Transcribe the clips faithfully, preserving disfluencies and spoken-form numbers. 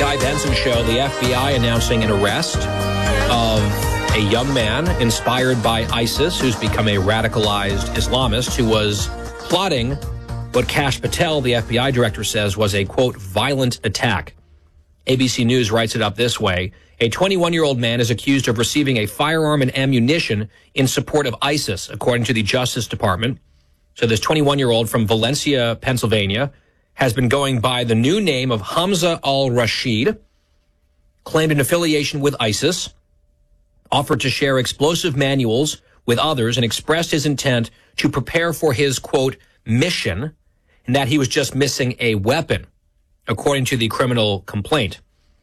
Guy Benson Show, the F B I announcing an arrest of a young man inspired by ISIS who's become a radicalized Islamist who was plotting what Kash Patel, the F B I director, says was a, quote, violent attack. A B C News writes it up this way. A twenty-one-year-old man is accused of receiving a firearm and ammunition in support of ISIS, according to the Justice Department. So this twenty-one-year-old from Valencia, Pennsylvania, has been going by the new name of Hamza al-Rashid, claimed an affiliation with ISIS, offered to share explosive manuals with others, and expressed his intent to prepare for his, quote, mission, and that he was just missing a weapon, according to the criminal complaint.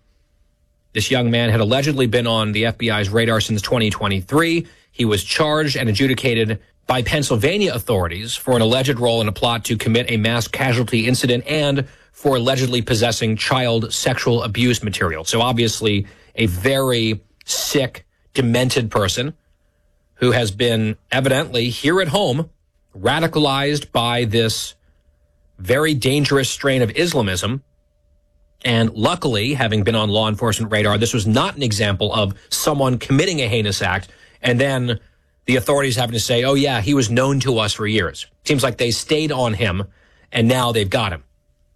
This young man had allegedly been on the F B I's radar since twenty twenty-three. He was charged and adjudicated by Pennsylvania authorities for an alleged role in a plot to commit a mass casualty incident and for allegedly possessing child sexual abuse material. So obviously a very sick, demented person who has been evidently here at home radicalized by this very dangerous strain of Islamism. And luckily, having been on law enforcement radar, this was not an example of someone committing a heinous act and then the authorities having to say, oh, yeah, he was known to us for years. Seems like they stayed on him and now they've got him.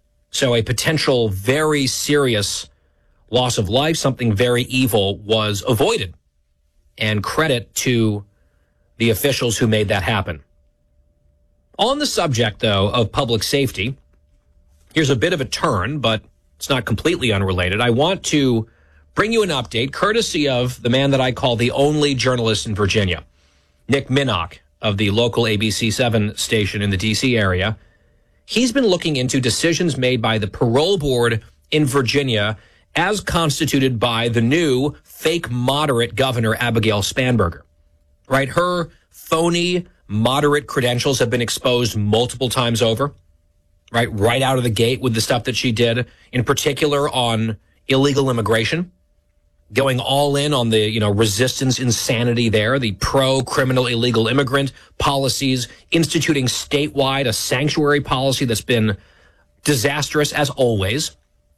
So a potential very serious loss of life, something very evil, was avoided. And credit to the officials who made that happen. On the subject, though, of public safety, here's a bit of a turn, but it's not completely unrelated. I want to bring you an update courtesy of the man that I call the only journalist in Virginia, Nick Minnock of the local A B C seven station in the D C area. He's been looking into decisions made by the parole board in Virginia as constituted by the new fake moderate governor, Abigail Spanberger. Right? Her phony moderate credentials have been exposed multiple times over. Right, right out of the gate with the stuff that she did, in particular on illegal immigration, going all in on the, you know, resistance insanity there, the pro-criminal illegal immigrant policies, instituting statewide a sanctuary policy that's been disastrous as always,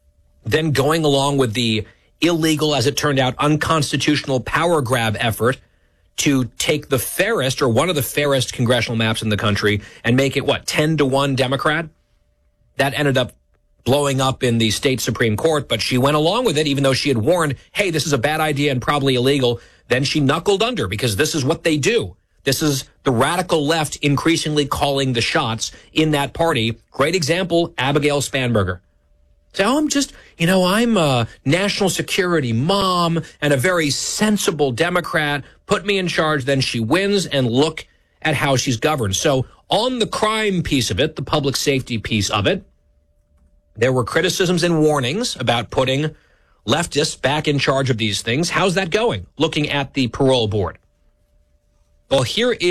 then going along with the illegal, as it turned out, unconstitutional power grab effort to take the fairest or one of the fairest congressional maps in the country and make it, what, ten to one Democrat? That ended up blowing up in the state Supreme Court, but she went along with it even though she had warned, hey, this is a bad idea and probably illegal. Then she knuckled under because this is what they do. This is the radical left increasingly calling the shots in that party. Great example, Abigail Spanberger. So I'm just, you know, I'm a national security mom and a very sensible Democrat. Put me in charge. Then she wins, and look at how she's governed. So on the crime piece of it, the public safety piece of it, there were criticisms and warnings about putting leftists back in charge of these things. How's that going? Looking at the parole board. Well, here is